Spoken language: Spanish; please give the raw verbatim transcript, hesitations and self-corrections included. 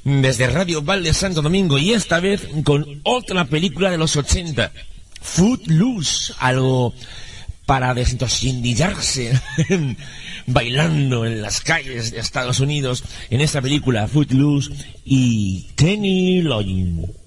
desde Radio Val de Santo Domingo, y esta vez con otra película de los ochenta, Footloose, algo para desintoxicarse bailando en las calles de Estados Unidos en esta película Footloose y Kenny Loggins.